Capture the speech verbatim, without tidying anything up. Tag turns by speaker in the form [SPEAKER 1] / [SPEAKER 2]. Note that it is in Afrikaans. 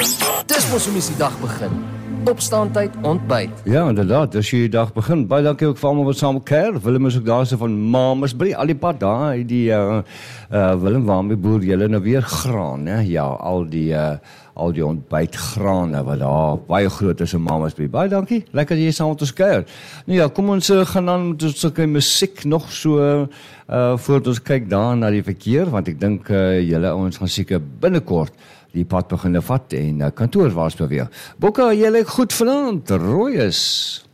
[SPEAKER 1] Dis mos hoe mens die dag begin. Opstaantyd, ontbyt.
[SPEAKER 2] Ja, inderdaad, dis jy die dag begin. Baie dankie ook vir almal wat saam kuier. Willem is ook daar so van Mamasbury, al die pad daar, die uh, uh, Willem, waarmee boer julle nou weer graan, hè? Ja, al die uh, al die ontbytgrane wat daar baie groot is in Mamasbury. Baie dankie, lekker jy saam met ons kuier. Nou ja, kom ons uh, gaan dan met ons sulke musiek nog so uh, voordat ons kyk daar na die verkeer, want ek dink uh, julle ouens gaan seker binnekort die pad beginne vat en uh, kantoorwaarts beweeg. Bokka, jy lyk goed vanaand, rooi is.